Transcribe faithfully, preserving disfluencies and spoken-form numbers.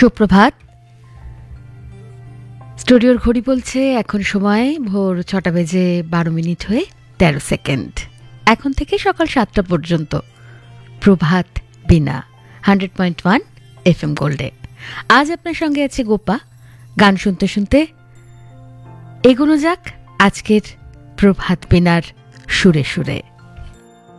সুপ্রভাত। স্টুডিওর ঘড়ি বলছে এখন সময় ভোর ছটা বেজে বারো মিনিট হয়ে তেরো সেকেন্ড। এখন থেকে সকাল সাতটা পর্যন্ত প্রভাত বিনা hundred point one F M গোল্ডে। আজ আপনার সঙ্গে আছে গোপা। গান শুনতে শুনতে এগোনো যাক আজকের প্রভাত বিনার সুরে সুরে।